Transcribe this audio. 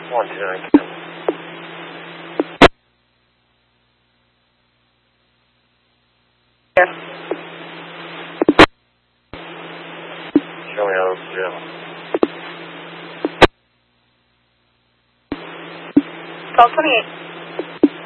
129. Yes. Show me how to do. 1228.